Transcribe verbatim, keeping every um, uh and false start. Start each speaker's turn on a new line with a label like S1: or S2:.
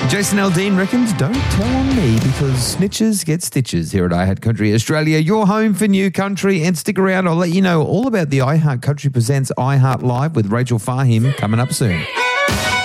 S1: Jason Aldean reckons, don't tell on me because snitches get stitches here at iHeart Country Australia, your home for new country. And stick around, I'll let you know all about the iHeart Country Presents iHeart Live with Rachel Fahim coming up soon.